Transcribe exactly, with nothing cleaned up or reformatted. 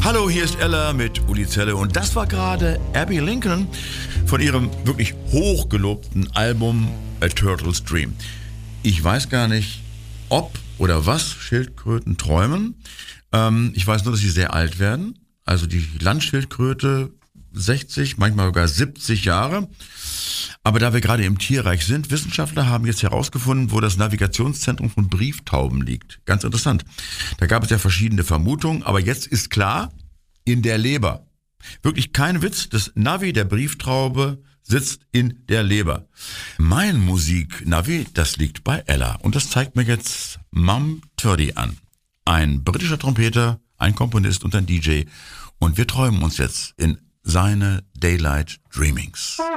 Hallo, hier ist Ella mit Uli Zelle und das war gerade Abbey Lincoln von ihrem wirklich hochgelobten Album A Turtle's Dream. Ich weiß gar nicht, ob oder was Schildkröten träumen. Ähm, ich weiß nur, dass sie sehr alt werden. Also die Landschildkröte sechzig, manchmal sogar siebzig Jahre. Aber da wir gerade im Tierreich sind, Wissenschaftler haben jetzt herausgefunden, wo das Navigationszentrum von Brieftauben liegt. Ganz interessant. Da gab es ja verschiedene Vermutungen, aber jetzt ist klar, in der Leber. Wirklich kein Witz, das Navi der Brieftaube sitzt in der Leber. Mein Musik-Navi, das liegt bei Ella. Und das zeigt mir jetzt Mum Turdy an. Ein britischer Trompeter, ein Komponist und ein D J. Und wir träumen uns jetzt in seine Daylight Dreamings.